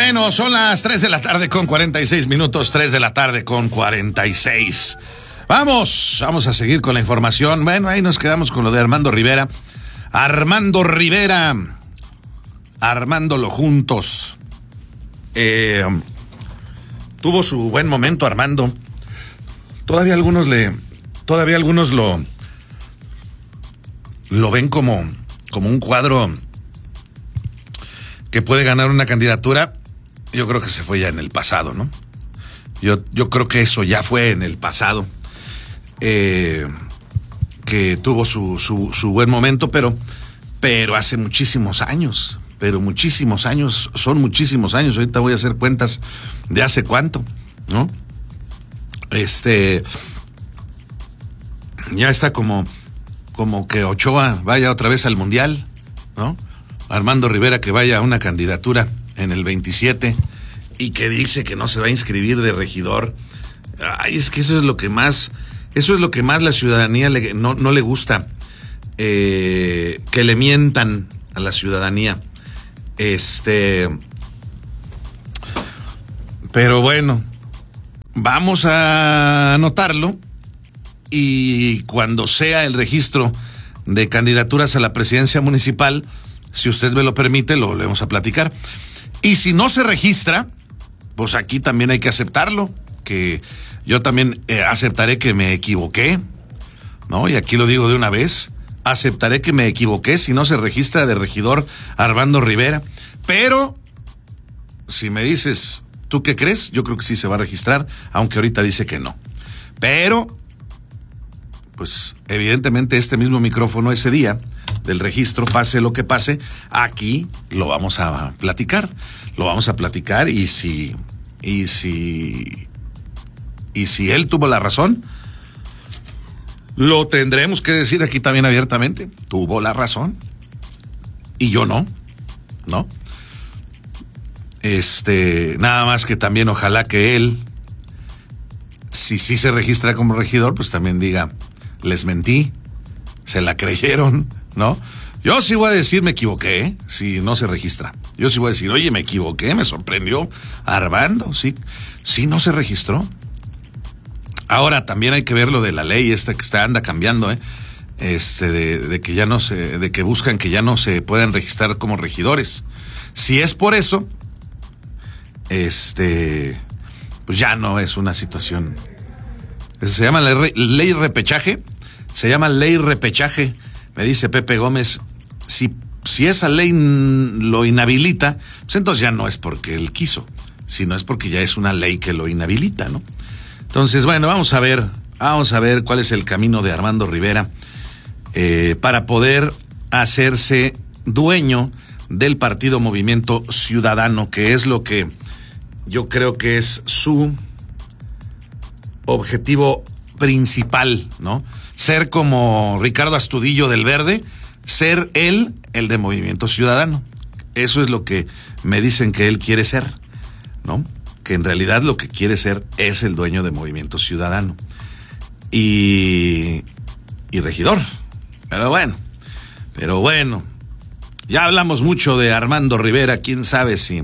Bueno, son las 3 de la tarde con 46 minutos, 3 de la tarde con 46. Vamos a seguir con la información. Bueno, ahí nos quedamos con lo de Armando Rivera. Armándolo juntos. Tuvo su buen momento Armando. Todavía algunos lo ven como un cuadro que puede ganar una candidatura. Yo creo que se fue ya en el pasado, ¿no? Yo creo que eso ya fue en el pasado. Que tuvo su buen momento, pero hace muchísimos años. Son muchísimos años. Ahorita voy a hacer cuentas de hace cuánto, ¿no? Ya está como que Ochoa vaya otra vez al Mundial, ¿no? Armando Rivera que vaya a una candidatura en el 27 y que dice que no se va a inscribir de regidor. Ay, es que eso es lo que más la ciudadanía no le gusta, que le mientan a la ciudadanía. Pero bueno, vamos a anotarlo y cuando sea el registro de candidaturas a la presidencia municipal, si usted me lo permite, lo volvemos a platicar. Y si no se registra, pues aquí también hay que aceptarlo, que yo también aceptaré que me equivoqué, ¿no? Y aquí lo digo de una vez, aceptaré que me equivoqué si no se registra de regidor Armando Rivera. Pero, si me dices, ¿tú qué crees? Yo creo que sí se va a registrar, aunque ahorita dice que no. Pero, pues, evidentemente este mismo micrófono ese día del registro, pase lo que pase, aquí lo vamos a platicar. Y si él tuvo la razón, lo tendremos que decir aquí también abiertamente. Tuvo la razón y yo no. Nada más que también ojalá que él, si sí se registra como regidor, pues también diga, les mentí, se la creyeron, ¿no? Yo sí voy a decir, me equivoqué, si no se registra. Yo sí voy a decir, oye, me equivoqué, me sorprendió Armando, sí no se registró. Ahora también hay que ver lo de la ley esta que anda cambiando, de que ya no se, de que buscan que ya no se puedan registrar como regidores. Si es por eso, pues ya no es una situación. Se llama ley repechaje. Me dice Pepe Gómez, si esa ley lo inhabilita, pues entonces ya no es porque él quiso, sino es porque ya es una ley que lo inhabilita, ¿no? Entonces, bueno, vamos a ver cuál es el camino de Armando Rivera para poder hacerse dueño del partido Movimiento Ciudadano, que es lo que yo creo que es su objetivo principal, ¿no? Ser como Ricardo Astudillo del Verde, ser él el de Movimiento Ciudadano. Eso es lo que me dicen que él quiere ser, ¿no? Que en realidad lo que quiere ser es el dueño de Movimiento Ciudadano y regidor. Pero bueno, ya hablamos mucho de Armando Rivera, quién sabe si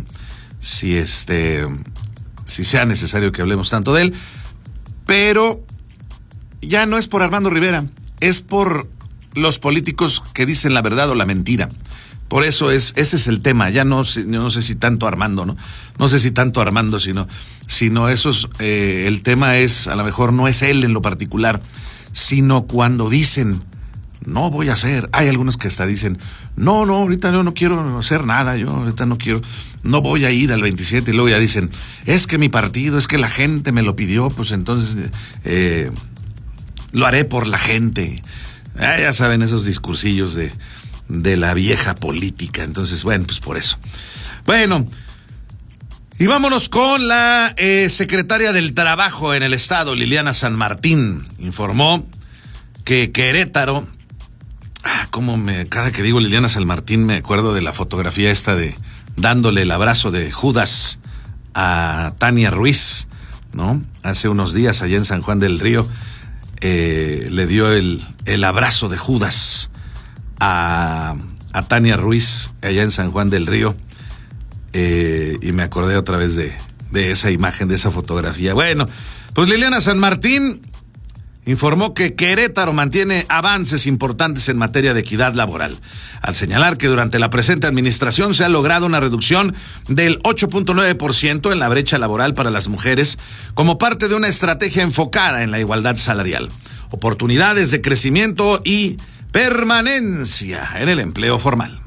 sea necesario que hablemos tanto de él, pero ya no es por Armando Rivera, es por los políticos que dicen la verdad o la mentira. Por eso ese es el tema. Ya no sé si tanto Armando, ¿no? No sé si tanto Armando, sino esos, el tema es, a lo mejor no es él en lo particular, sino cuando dicen, no voy a hacer, hay algunos que hasta dicen, no, ahorita yo no quiero hacer nada, yo ahorita no voy a ir al 27, y luego ya dicen, es que mi partido, es que la gente me lo pidió, pues entonces lo haré por la gente. Ya saben esos discursillos de la vieja política. Entonces, bueno, pues por eso. Bueno, y vámonos con la secretaria del Trabajo en el Estado, Liliana San Martín, informó que Querétaro, cada que digo Liliana San Martín me acuerdo de la fotografía esta de dándole el abrazo de Judas a Tania Ruiz, ¿no? Hace unos días allá en San Juan del Río, le dio el abrazo de Judas a Tania Ruiz allá en San Juan del Río. y me acordé otra vez de esa imagen, de esa fotografía. Bueno, pues Liliana San Martín informó que Querétaro mantiene avances importantes en materia de equidad laboral, al señalar que durante la presente administración se ha logrado una reducción del 8.9% en la brecha laboral para las mujeres como parte de una estrategia enfocada en la igualdad salarial, oportunidades de crecimiento y permanencia en el empleo formal.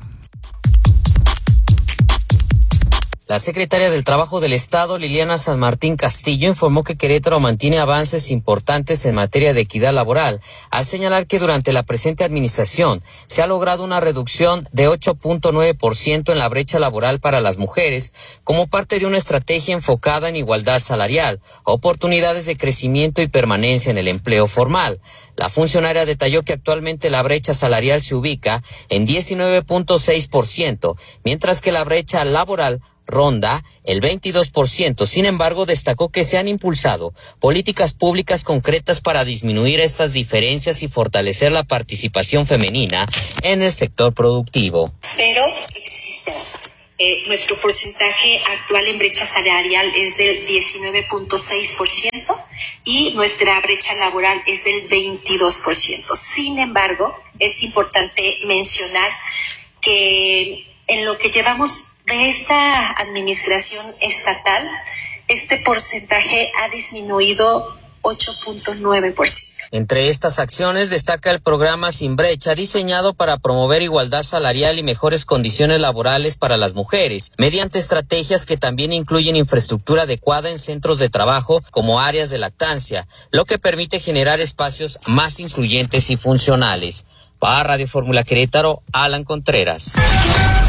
La secretaria del Trabajo del Estado, Liliana San Martín Castillo, informó que Querétaro mantiene avances importantes en materia de equidad laboral, al señalar que durante la presente administración se ha logrado una reducción de 8.9% en la brecha laboral para las mujeres, como parte de una estrategia enfocada en igualdad salarial, oportunidades de crecimiento y permanencia en el empleo formal. La funcionaria detalló que actualmente la brecha salarial se ubica en 19.6%, mientras que la brecha laboral ronda el 22%. Sin embargo, destacó que se han impulsado políticas públicas concretas para disminuir estas diferencias y fortalecer la participación femenina en el sector productivo. Pero existe. Nuestro porcentaje actual en brecha salarial es del 19.6% y nuestra brecha laboral es del 22%. Sin embargo, es importante mencionar que en lo que llevamos de esta administración estatal, este porcentaje ha disminuido 8.9%. Entre estas acciones destaca el programa Sin Brecha, diseñado para promover igualdad salarial y mejores condiciones laborales para las mujeres, mediante estrategias que también incluyen infraestructura adecuada en centros de trabajo como áreas de lactancia, lo que permite generar espacios más incluyentes y funcionales. Para Radio Fórmula Querétaro, Alan Contreras.